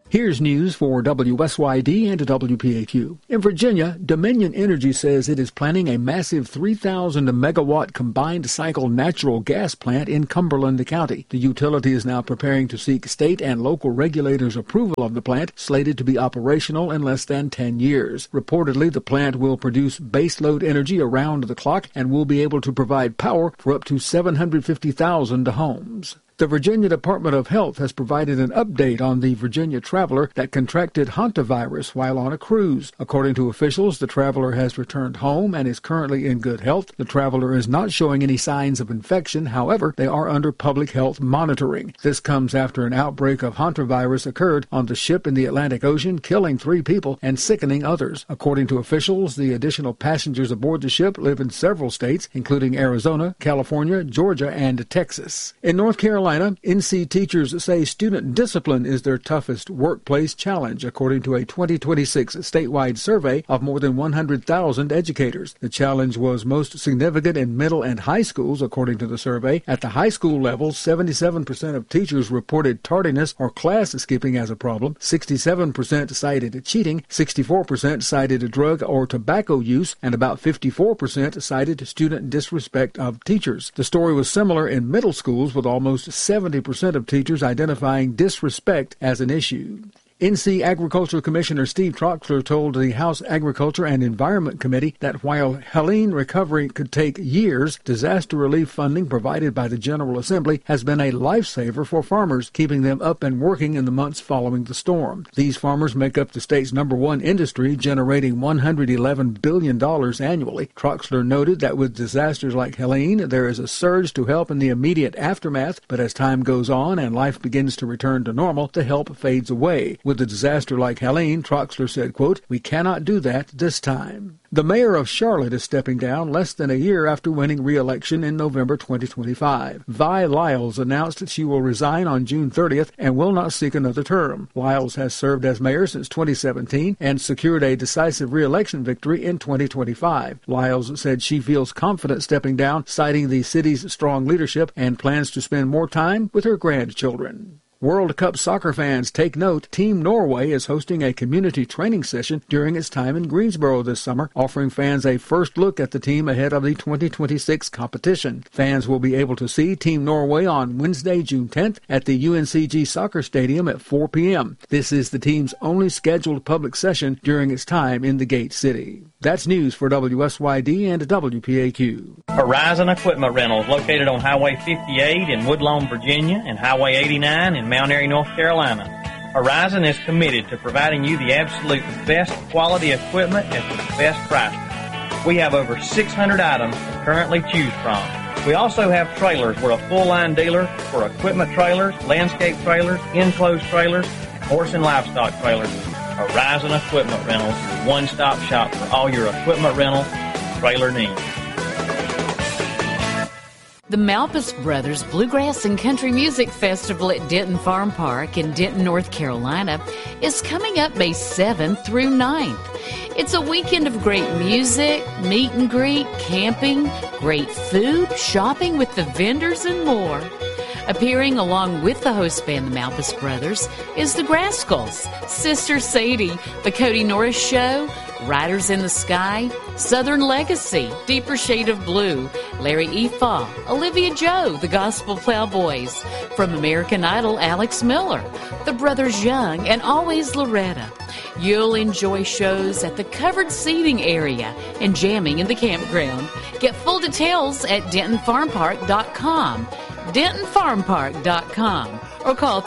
Here's news for WSYD and WPAQ. In Virginia, Dominion Energy says it is planning a massive 3,000-megawatt combined cycle natural gas plant in Cumberland County. The utility is now preparing to seek state and local regulators' approval of the plant, slated to be operational in less than 10 years. Reportedly, the plant will produce baseload energy around the clock and will be able to provide power for up to 750,000 homes. The Virginia Department of Health has provided an update on the Virginia traveler that contracted hantavirus while on a cruise. According to officials, the traveler has returned home and is currently in good health. The traveler is not showing any signs of infection. However, they are under public health monitoring. This comes after an outbreak of hantavirus occurred on the ship in the Atlantic Ocean, killing 3 people and sickening others. According to officials, the additional passengers aboard the ship live in several states, including Arizona, California, Georgia, and Texas. In North Carolina, NC teachers say student discipline is their toughest workplace challenge, according to a 2026 statewide survey of more than 100,000 educators. The challenge was most significant in middle and high schools, according to the survey. At the high school level, 77% of teachers reported tardiness or class skipping as a problem. 67% cited cheating, 64% cited drug or tobacco use, and about 54% cited student disrespect of teachers. The story was similar in middle schools, with almost 70% of teachers identifying disrespect as an issue. NC Agriculture Commissioner Steve Troxler told the House Agriculture and Environment Committee that while Helene recovery could take years, disaster relief funding provided by the General Assembly has been a lifesaver for farmers, keeping them up and working in the months following the storm. These farmers make up the state's #1 industry, generating $111 billion annually. Troxler noted that with disasters like Helene, there is a surge to help in the immediate aftermath, but as time goes on and life begins to return to normal, the help fades away. With a disaster like Helene, Troxler said, quote, "We cannot do that this time." The mayor of Charlotte is stepping down less than a year after winning re-election in November 2025. Vi Lyles announced that she will resign on June 30th and will not seek another term. Lyles has served as mayor since 2017 and secured a decisive re-election victory in 2025. Lyles said she feels confident stepping down, citing the city's strong leadership, and plans to spend more time with her grandchildren. World Cup soccer fans, take note. Team Norway is hosting a community training session during its time in Greensboro this summer, offering fans a first look at the team ahead of the 2026 competition. Fans will be able to see Team Norway on Wednesday, June 10th at the UNCG Soccer Stadium at 4 p.m. This is the team's only scheduled public session during its time in the Gate City. That's news for WSYD and WPAQ. Horizon Equipment Rentals, located on Highway 58 in Woodlawn, Virginia, and Highway 89 in Mount Airy, North Carolina. Horizon is committed to providing you the absolute best quality equipment at the best price. We have over 600 items to currently choose from. We also have trailers. We're a full-line dealer for equipment trailers, landscape trailers, enclosed trailers, and horse and livestock trailers. Horizon Equipment Rentals, your one-stop shop for all your equipment rental and trailer needs. The Malpas Brothers Bluegrass and Country Music Festival at Denton Farm Park in Denton, North Carolina is coming up May 7th through 9th. It's a weekend of great music, meet and greet, camping, great food, shopping with the vendors, and more. Appearing along with the host band, the Malpas Brothers, is the Grascals, Sister Sadie, the Cody Norris Show, Riders in the Sky, Southern Legacy, Deeper Shade of Blue, Larry Efaw, Olivia Joe, the Gospel Plowboys, from American Idol, Alex Miller, the Brothers Young, and Always Loretta. You'll enjoy shows at the covered seating area and jamming in the campground. Get full details at DentonFarmPark.com. DentonFarmPark.com, or call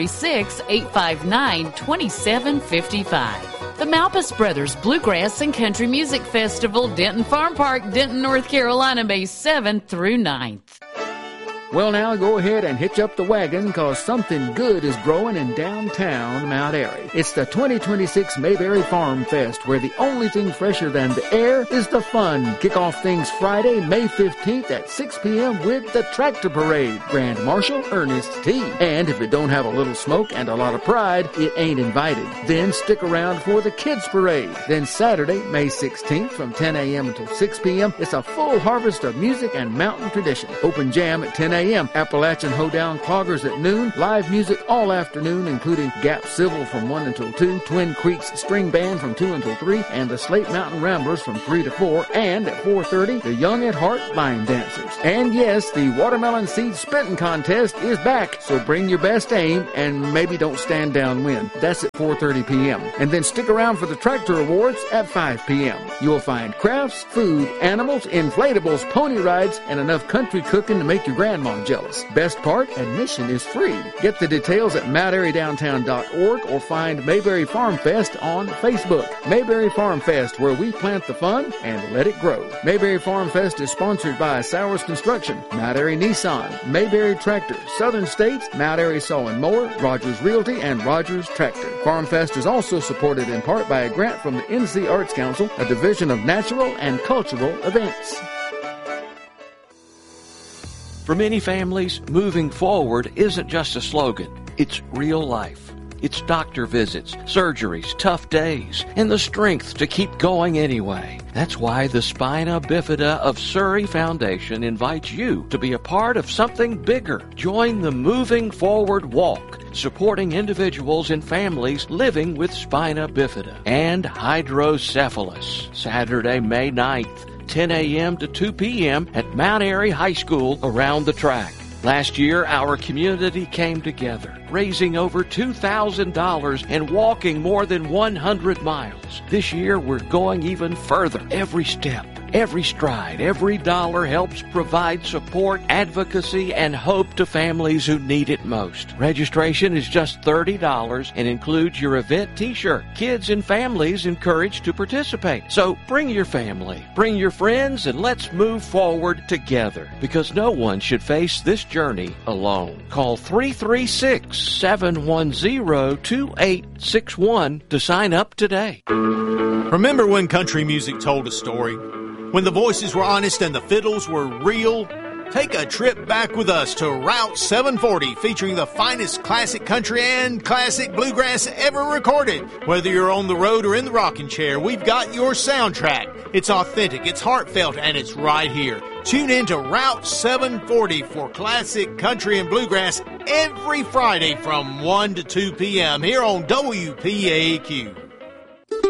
336-859-2755. The Malpas Brothers Bluegrass and Country Music Festival, Denton Farm Park, Denton, North Carolina, May 7th through 9th. Well, now go ahead and hitch up the wagon, because something good is growing in downtown Mount Airy. It's the 2026 Mayberry Farm Fest, where the only thing fresher than the air is the fun. Kick off things Friday, May 15th at 6 p.m. with the Tractor Parade. Grand Marshal Ernest T. And if it don't have a little smoke and a lot of pride, it ain't invited. Then stick around for the Kids Parade. Then Saturday, May 16th from 10 a.m. until 6 p.m., it's a full harvest of music and mountain tradition. Open jam at 10 a.m. Appalachian Hoedown Cloggers at noon. Live music all afternoon, including Gap Civil from 1 until 2, Twin Creeks String Band from 2 until 3, and the Slate Mountain Ramblers from 3 to 4. And at 4:30, the Young at Heart Line Dancers. And yes, the Watermelon Seed Spitting Contest is back, so bring your best aim and maybe don't stand downwind. That's at 4:30 p.m. And then stick around for the Tractor Awards at 5 p.m. You'll find crafts, food, animals, inflatables, pony rides, and enough country cooking to make your grandma jealous. Best part, admission is free. Get the details at MountAiryDowntown.org or find Mayberry Farm Fest on Facebook. Mayberry Farm Fest, where we plant the fun and let it grow. Mayberry Farm Fest is sponsored by Sowers Construction, Mount Airy Nissan, Mayberry Tractor, Southern States, Mount Airy Saw and Mower, Rogers Realty, and Rogers Tractor. Farm Fest is also supported in part by a grant from the NC Arts Council, a division of natural and cultural events. For many families, moving forward isn't just a slogan. It's real life. It's doctor visits, surgeries, tough days, and the strength to keep going anyway. That's why the Spina Bifida of Surrey Foundation invites you to be a part of something bigger. Join the Moving Forward Walk, supporting individuals and families living with spina bifida and hydrocephalus. Saturday, May 9th, 10 a.m. to 2 p.m. at Mount Airy High School around the track. Last year, our community came together, raising over $2,000 and walking more than 100 miles. This year, we're going even further. Every step, every stride, every dollar helps provide support, advocacy, and hope to families who need it most. Registration is just $30 and includes your event t-shirt. Kids and families encouraged to participate. So bring your family, bring your friends, and let's move forward together, because no one should face this journey alone. Call 336-710-2861 to sign up today. Remember when country music told a story? When the voices were honest and the fiddles were real? Take a trip back with us to Route 740, featuring the finest classic country and classic bluegrass ever recorded. Whether you're on the road or in the rocking chair, we've got your soundtrack. It's authentic, it's heartfelt, and it's right here. Tune in to Route 740 for classic country and bluegrass every Friday from 1 to 2 p.m. here on WPAQ.